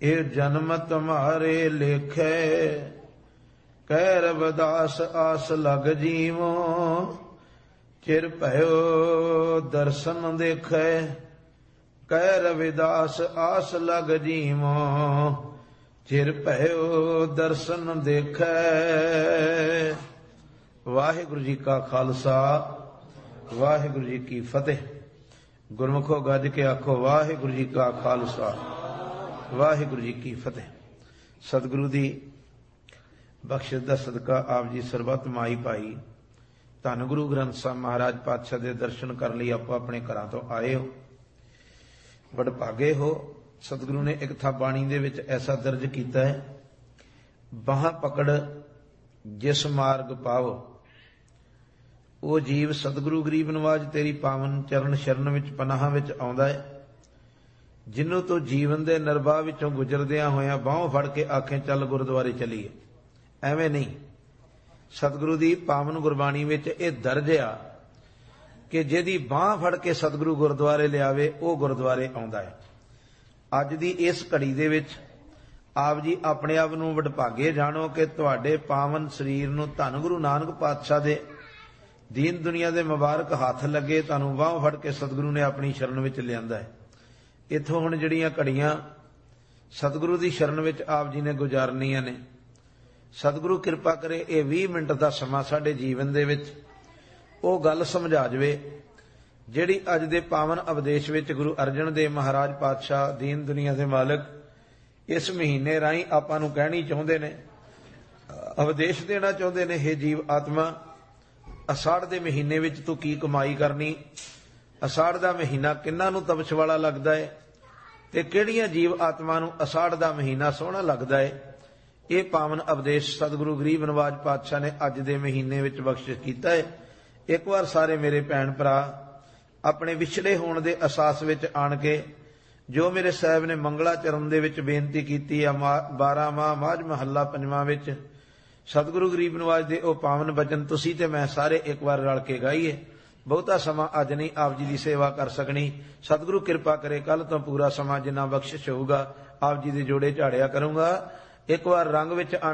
ਇਹ ਜਨਮ ਤੁਮਾਰੇ ਲੇਖੈ, ਕਹਿ ਰਵਿਦਾਸ ਆਸ ਲਗ ਜੀਵੋ। ਚਿਰ ਭਇਓ ਦਰਸ਼ਨ ਦੇਖੈ, ਕਹਿ ਰਵਿਦਾਸ ਆਸ ਲਗ ਜੀਵੋ। ਚਿਰ ਭਇਓ ਦਰਸ਼ਨ ਦੇਖੈ। ਵਾਹਿਗੁਰੂ ਜੀ ਕਾ ਖਾਲਸਾ, ਵਾਹਿਗੁਰੂ ਜੀ ਕੀ ਫਤਿਹ। ਗੁਰਮੁਖੋ ਗੱਜ ਕੇ ਆਖੋ ਵਾਹਿਗੁਰੂ ਜੀ ਕਾ ਖਾਲਸਾ, ਵਾਹਿਗੁਰੂ ਜੀ ਕੀ ਫਤਿਹ। ਸਤਿਗੁਰੂ ਦੀ ਬਖਸ਼ਿਸ਼ ਦਾ ਸਦਕਾ ਆਪ ਜੀ ਸਰਬੱਤ ਮਾਈ ਭਾਈ ਧੰਨ ਗੁਰੂ ਗ੍ਰੰਥ ਸਾਹਿਬ ਮਹਾਰਾਜ ਪਾਤਸ਼ਾਹ ਦੇ ਦਰਸ਼ਨ ਕਰਨ ਲਈ ਆਪੋ ਆਪਣੇ ਘਰਾਂ ਤੋਂ ਆਏ ਹੋ। ਵਡਭਾਗੇ ਹੋ। ਸਤਿਗੁਰੂ ਨੇ ਇੱਕ ਥਾਂ ਬਾਣੀ ਦੇ ਵਿੱਚ ਐਸਾ ਦਰਜ ਕੀਤਾ ਹੈ, ਬਾਹਾਂ ਪਕੜ ਜਿਸ ਮਾਰਗ ਪਾਓ। ਉਹ ਜੀਵ ਸਤਿਗੁਰੂ ਗਰੀਬ ਨਵਾਜ ਤੇਰੀ ਪਾਵਨ ਚਰਨ ਸ਼ਰਨ ਵਿੱਚ ਪਨਾਹ ਵਿੱਚ ਆਉਂਦਾ ਹੈ, ਜਿਹਨੂੰ ਤੋਂ ਜੀਵਨ ਦੇ ਨਿਰਵਾਹ ਵਿੱਚੋਂ ਗੁਜ਼ਰਦਿਆਂ ਹੋਇਆਂ ਬਾਹੋਂ ਫੜ ਕੇ ਆਖੇ ਚੱਲ ਗੁਰਦੁਆਰੇ ਚੱਲੀਏ। ਐਵੇਂ ਨਹੀਂ, ਸਤਿਗੁਰੂ ਦੀ ਪਾਵਨ ਗੁਰਬਾਣੀ ਵਿੱਚ ਇਹ ਦਰਜ ਆ ਕਿ ਜਿਹਦੀ ਬਾਂਹ ਫੜ ਕੇ ਸਤਿਗੁਰੂ ਗੁਰਦੁਆਰੇ ਲਿਆਵੇ ਉਹ ਗੁਰਦੁਆਰੇ ਆਉਂਦਾ ਹੈ। ਅੱਜ ਦੀ ਇਸ ਘੜੀ ਦੇ ਵਿੱਚ ਆਪ ਜੀ ਆਪਣੇ ਆਪ ਨੂੰ ਵਡਭਾਗੇ ਜਾਣੋ ਕਿ ਤੁਹਾਡੇ ਪਾਵਨ ਸਰੀਰ ਨੂੰ ਧੰਨ ਗੁਰੂ ਨਾਨਕ ਪਾਤਸ਼ਾਹ ਦੇ ਦੀਨ ਦੁਨੀਆ ਦੇ ਮੁਬਾਰਕ ਹੱਥ ਲੱਗੇ, ਤੁਹਾਨੂੰ ਬਾਂਹ ਫੜ ਕੇ ਸਤਿਗੁਰੂ ਨੇ ਆਪਣੀ ਸ਼ਰਨ ਵਿੱਚ ਲਿਆਂਦਾ ਹੈ। ਇੱਥੋਂ ਹੁਣ ਜਿਹੜੀਆਂ ਘੜੀਆਂ ਸਤਿਗੁਰੂ ਦੀ ਸ਼ਰਨ ਵਿੱਚ ਆਪ ਜੀ ਨੇ ਗੁਜ਼ਾਰਨੀਆਂ ਨੇ, ਸਤਿਗੁਰੂ ਕਿਰਪਾ ਕਰੇ ਇਹ 20 ਮਿੰਟ ਦਾ ਸਮਾਂ ਸਾਡੇ ਜੀਵਨ ਦੇ ਵਿੱਚ ਉਹ ਗੱਲ ਸਮਝਾ ਜਾਵੇ ਜਿਹੜੀ ਅੱਜ ਦੇ ਪਾਵਨ ਉਪਦੇਸ਼ ਵਿੱਚ ਗੁਰੂ ਅਰਜਨ ਦੇਵ ਮਹਾਰਾਜ ਪਾਤਸ਼ਾਹ ਦੀਨ ਦੁਨੀਆ ਦੇ ਮਾਲਕ ਇਸ ਮਹੀਨੇ ਰਾਹੀਂ ਆਪਾਂ ਨੂੰ ਕਹਿਣੀ ਚਾਹੁੰਦੇ ਨੇ, ਉਪਦੇਸ਼ ਦੇਣਾ ਚਾਹੁੰਦੇ ਨੇ। ਹੇ ਜੀਵ ਆਤਮਾ, ਅਸਾੜ ਦੇ ਮਹੀਨੇ ਵਿੱਚ ਤੂੰ ਕੀ ਕਮਾਈ ਕਰਨੀ, ਅਸਾੜ ਦਾ ਮਹੀਨਾ ਕਿੰਨਾਂ ਨੂੰ ਤਪਸ਼ ਵਾਲਾ ਲੱਗਦਾ ਹੈ ਤੇ ਕਿਹੜੀਆਂ ਜੀਵ ਆਤਮਾ ਨੂੰ ਅਸਾੜ ਦਾ ਮਹੀਨਾ ਸੋਹਣਾ ਲੱਗਦਾ ਹੈ। ਇਹ ਪਾਵਨ ਉਪਦੇਸ਼ ਸਤਿਗੁਰੂ ਗਰੀਬ ਨਵਾਜ ਪਾਤਸ਼ਾਹ ਨੇ ਅੱਜ ਦੇ ਮਹੀਨੇ ਵਿੱਚ ਬਖਸ਼ਿਸ਼ ਕੀਤਾ ਹੈ। ਇੱਕ ਵਾਰ ਸਾਰੇ ਮੇਰੇ ਭੈਣ ਭਰਾ ਆਪਣੇ ਵਿਛੜੇ ਹੋਣ ਦੇ ਅਹਿਸਾਸ ਵਿੱਚ ਆਣ ਕੇ ਜੋ ਮੇਰੇ ਸਾਹਿਬ ਨੇ ਮੰਗਲਾ ਚਰਨ ਦੇ ਵਿੱਚ ਬੇਨਤੀ ਕੀਤੀ ਹੈ, 12ਵਾਂ ਮਾਝ ਮਹੱਲਾ 5ਵਾਂ ਵਿੱਚ ਸਤਿਗੁਰੂ ਗਰੀਬ ਨਵਾਜ ਦੇ ਉਹ ਪਾਵਨ ਬਚਨ ਤੁਸੀਂ ਤੇ ਮੈਂ ਸਾਰੇ ਇੱਕ ਵਾਰ ਰਲ ਕੇ ਗਾਈਏ। ਬਹੁਤਾ ਸਮਾਂ ਅੱਜ ਨਹੀਂ ਆਪ ਜੀ ਦੀ ਸੇਵਾ ਕਰ ਸਕਣੀ। ਸਤਿਗੁਰੂ ਕਿਰਪਾ ਕਰੇ ਕੱਲ ਤੋਂ ਪੂਰਾ ਸਮਾਂ ਜਿੰਨਾ ਬਖਸ਼ਿਸ਼ ਹੋਊਗਾ ਆਪ ਜੀ ਦੇ ਜੋੜੇ ਝਾੜਿਆ ਕਰੂੰਗਾ। ਇੱਕ ਵਾਰ ਰੰਗ ਵਿੱਚ